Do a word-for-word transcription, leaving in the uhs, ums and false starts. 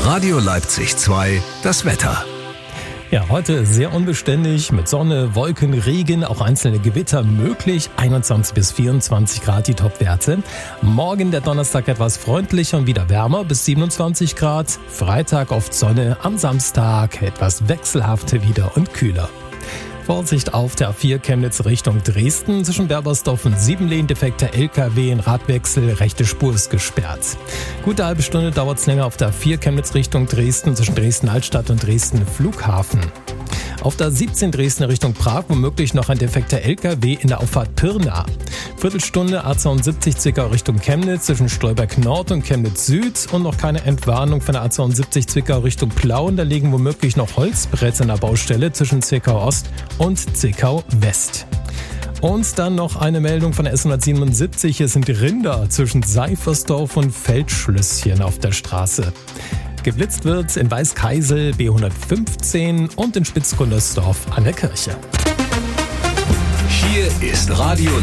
Radio Leipzig zwei, das Wetter. Ja, heute sehr unbeständig mit Sonne, Wolken, Regen, auch einzelne Gewitter möglich. einundzwanzig bis vierundzwanzig Grad die Topwerte. Morgen der Donnerstag etwas freundlicher und wieder wärmer bis siebenundzwanzig Grad. Freitag oft Sonne, am Samstag etwas wechselhafter wieder und kühler. Vorsicht auf der A vier Chemnitz Richtung Dresden. Zwischen Berbersdorf und Siebenlehn defekter L K W in Radwechsel, rechte Spur ist gesperrt. Gute halbe Stunde dauert es länger auf der A vier Chemnitz Richtung Dresden zwischen Dresden-Altstadt und Dresden Flughafen. Auf der A siebzehn Dresden Richtung Prag womöglich noch ein defekter L K W in der Auffahrt Pirna. Viertelstunde A zweiundsiebzig Zwickau Richtung Chemnitz zwischen Stolberg Nord und Chemnitz Süd und noch keine Entwarnung von der A zweiundsiebzig Zwickau Richtung Plauen. Da liegen womöglich noch Holzbretter an der Baustelle zwischen Zwickau Ost und Zwickau West. Und dann noch eine Meldung von der S hundertsiebenundsiebzig. Hier sind Rinder zwischen Seifersdorf und Feldschlösschen auf der Straße. Geblitzt wird in Weißkaisel B hundertfünfzehn und in Spitzgundersdorf an der Kirche. Hier ist Radio